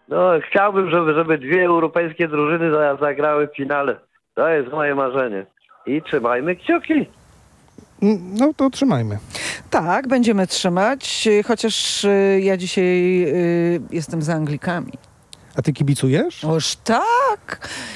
No, chciałbym, żeby dwie europejskie drużyny zagrały w finale. To jest moje marzenie. I trzymajmy kciuki. No to trzymajmy. Tak, będziemy trzymać, chociaż ja dzisiaj jestem za Anglikami. A ty kibicujesz? Oż tak!